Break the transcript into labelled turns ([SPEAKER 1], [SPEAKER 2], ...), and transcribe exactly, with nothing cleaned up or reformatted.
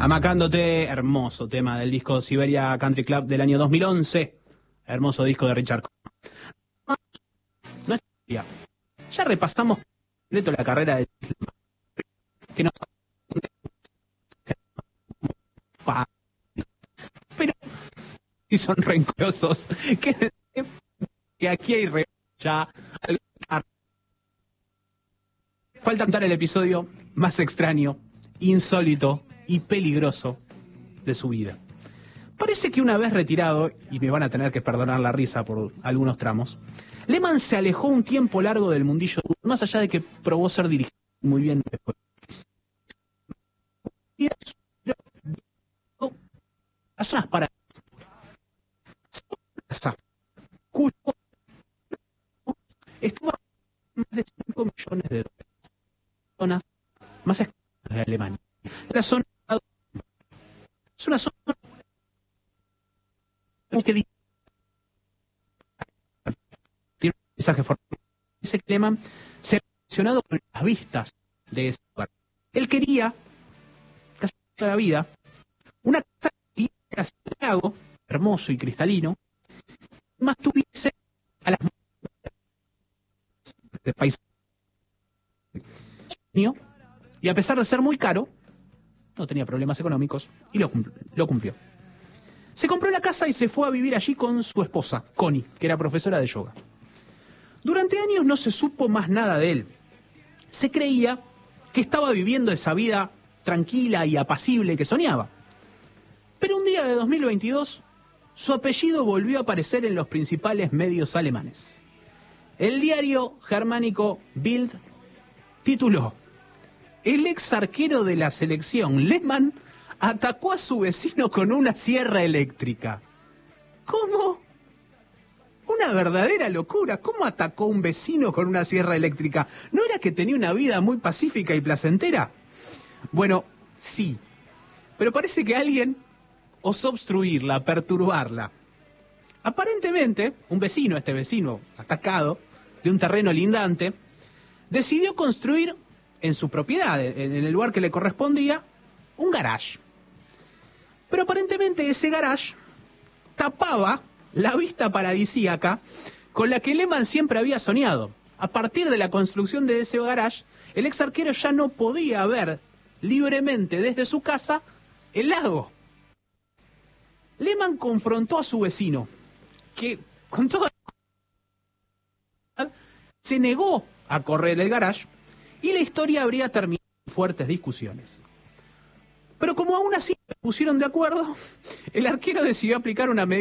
[SPEAKER 1] Amacándote, hermoso tema del disco Siberia Country Club del año dos mil once. Hermoso disco de Richard Coleman. No es ya. Ya repasamos completo la carrera de que nos pero y son rencorosos que, que aquí hay re ya falta contar el episodio más extraño, insólito y peligroso de su vida. Parece que una vez retirado, y me van a tener que perdonar la risa por algunos tramos, Lehman se alejó un tiempo largo del mundillo, más allá de que probó ser dirigido muy bien después. Y las zonas para cuyo estuvo a más de cinco millones de dólares. Zonas más exclusivas de Alemania. La zona es una zona que dice tiene un mensaje fuerte. Dice que Lehman se ha relacionado con las vistas de ese lugar. Él quería, casi toda la vida, una casa que hacia el lago, hermoso y cristalino, más tuviese a las del país. Y a pesar de ser muy caro, no tenía problemas económicos y lo, cumpl lo cumplió. Se compró la casa y se fue a vivir allí con su esposa, Connie, que era profesora de yoga. Durante años no se supo más nada de él. Se creía que estaba viviendo esa vida tranquila y apacible que soñaba. Pero un día de dos mil veintidós, su apellido volvió a aparecer en los principales medios alemanes. El diario germánico Bild tituló: el ex arquero de la selección Lehman atacó a su vecino con una sierra eléctrica. ¿Cómo? Una verdadera locura. ¿Cómo atacó a un vecino con una sierra eléctrica? ¿No era que tenía una vida muy pacífica y placentera? Bueno, sí. Pero parece que alguien osó obstruirla, perturbarla. Aparentemente, un vecino, este vecino atacado, de un terreno lindante, decidió construir en su propiedad, en el lugar que le correspondía, un garage. Pero aparentemente ese garage tapaba la vista paradisíaca con la que Lehman siempre había soñado. A partir de la construcción de ese garage, el ex arquero ya no podía ver libremente desde su casa el lago. Lehman confrontó a su vecino, que con toda se negó a correr el garage y la historia habría terminado en fuertes discusiones. Pero como aún así se pusieron de acuerdo, el arquero decidió aplicar una medida